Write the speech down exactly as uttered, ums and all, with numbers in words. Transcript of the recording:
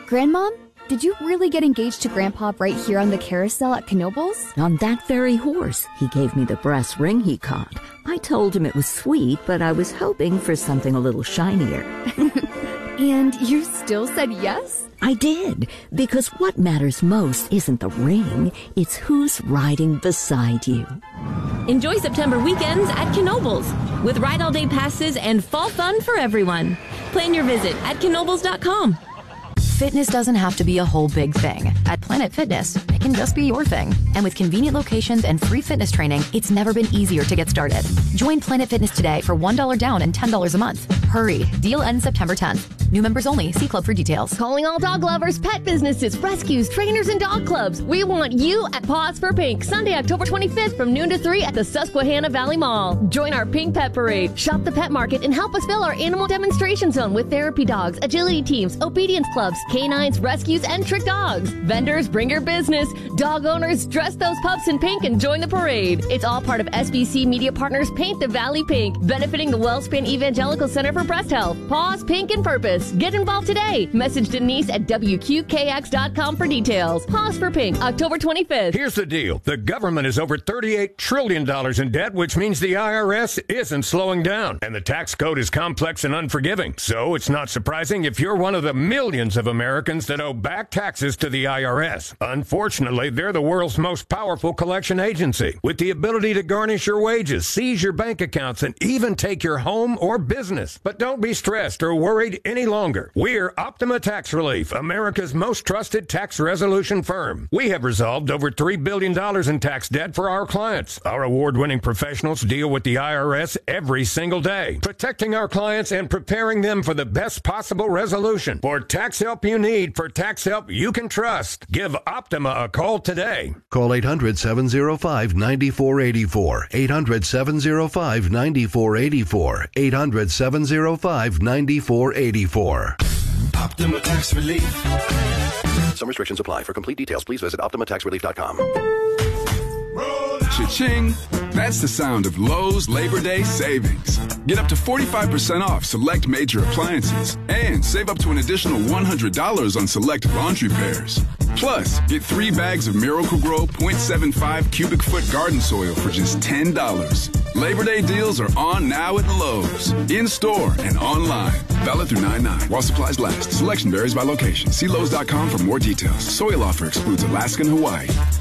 Grandmom, did you really get engaged to Grandpa right here on the carousel at Knoebels? On that very horse. He gave me the brass ring he caught. I told him it was sweet, but I was hoping for something a little shinier. And you still said yes? I did, because what matters most isn't the ring, it's who's riding beside you. Enjoy September weekends at Knoebels with Ride All Day passes and fall fun for everyone. Plan your visit at knoebels dot com. Fitness doesn't have to be a whole big thing. At Planet Fitness, it can just be your thing. And with convenient locations and free fitness training, it's never been easier to get started. Join Planet Fitness today for one dollar down and ten dollars a month. Hurry. Deal ends September tenth. New members only. See club for details. Calling all dog lovers, pet businesses, rescues, trainers, and dog clubs. We want you at Paws for Pink, Sunday, October twenty-fifth from noon to three at the Susquehanna Valley Mall. Join our Pink Pet Parade, shop the pet market, and help us fill our animal demonstration zone with therapy dogs, agility teams, obedience clubs, canines, rescues, and trick dogs. Vendors, bring your business. Dog owners, dress those pups in pink and join the parade. It's all part of S B C Media Partners Paint the Valley Pink, benefiting the Wellspan Evangelical Center for Breast Health. Paws, Pink, and Purpose. Get involved today. Message Denise at W Q K X dot com for details. Paws for Pink, October twenty-fifth. Here's the deal. The government is over thirty-eight trillion dollars in debt, which means the I R S isn't slowing down. And the tax code is complex and unforgiving. So it's not surprising if you're one of the millions of Americans that owe back taxes to the I R S. Unfortunately, they're the world's most powerful collection agency, with the ability to garnish your wages, seize your bank accounts, and even take your home or business. But don't be stressed or worried any longer. We're Optima Tax Relief, America's most trusted tax resolution firm. We have resolved over three billion dollars in tax debt for our clients. Our award-winning professionals deal with the I R S every single day, protecting our clients and preparing them for the best possible resolution. For tax help you need, for tax help you can trust, give Optima a call today. Call eight hundred, seven oh five, nine four eight four. eight hundred, seven oh five, nine four eight four. eight hundred, seven oh five, nine four eight four. Optima Tax Relief. Some restrictions apply. For complete details, please visit optima tax relief dot com. Cha-ching! That's the sound of Lowe's Labor Day savings. Get up to forty-five percent off select major appliances and save up to an additional one hundred dollars on select laundry pairs. Plus, get three bags of Miracle-Gro point seven five cubic foot garden soil for just ten dollars. Labor Day deals are on now at Lowe's, in-store and online. Valid through nine nine while supplies last. Selection varies by location. See Lowe's dot com for more details. Soil offer excludes Alaska and Hawaii.